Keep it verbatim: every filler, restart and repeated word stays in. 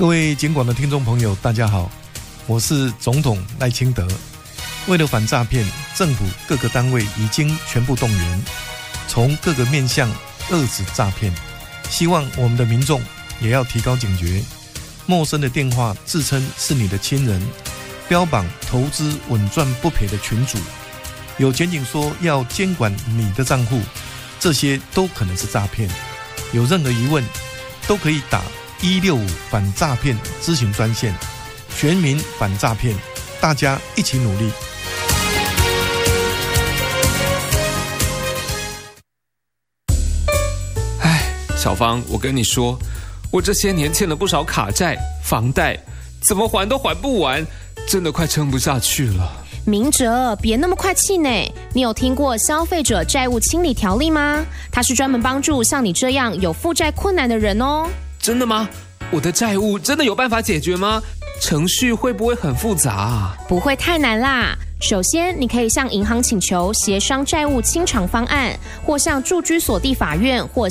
各位警广的听众朋友，大家好，我是总统赖清德。为了反诈骗，政府各个单位已经全部动员，从各个面向遏止诈骗。希望我们的民众也要提高警觉，陌生的电话自称是你的亲人，标榜投资稳赚不赔的群组，有检警说要监管你的账户，这些都可能是诈骗。有任何疑问都可以打一六五反诈骗咨询专线，全民反诈骗，大家一起努力。 唉，小芳，我跟你说，我这些年欠了不少卡债、房贷，怎么还都还不完，真的快撑不下去了。 明哲，别那么快气馁。你有听过消费者债务清理条例吗？它是专门帮助像你这样有负债困难的人哦。 真的吗？我的债务真的有办法解决吗？程序会不会很复杂啊？ 不会太难啦。首先，你可以向银行请求协商债务清偿方案，或向住居所地法院或